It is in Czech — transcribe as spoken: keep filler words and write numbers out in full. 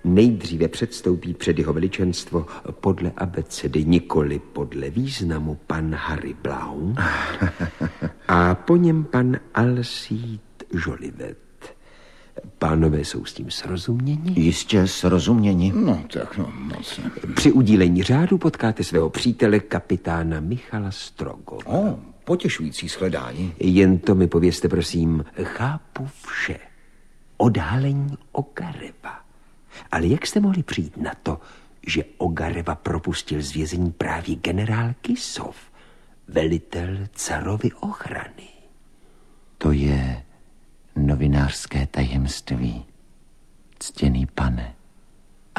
nejdříve předstoupí před jeho veličenstvo podle abecedy, nikoli podle významu, pan Harry Blount a po něm pan Alcide Jolivet. Pánové jsou s tím srozuměni? Jistě srozuměni. No, tak no, moc ne. Při udílení řádu potkáte svého přítele, kapitána Michala Strogova. O, potěšující shledání. Jen to mi povězte, prosím, chápu vše. Odhalení Ogareva. Ale jak jste mohli přijít na to, že Ogareva propustil z vězení právě generál Kisov, velitel carovy ochrany? To je novinářské tajemství, ctěný pane.